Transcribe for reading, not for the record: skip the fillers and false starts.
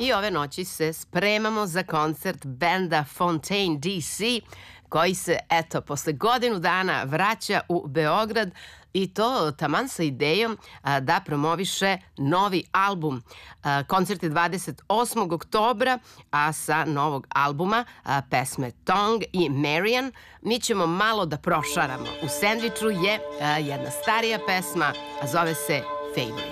I ove noći se spremamo za koncert benda Fontaine DC, koji se, eto, posle godinu dana vraća u Beograd i to taman sa idejom da promoviše novi album. Koncert je 28. oktobra, a sa novog albuma pesme Tong i Marian mi ćemo malo da prošaramo. U sendviču je jedna starija pesma, a zove se Favorite.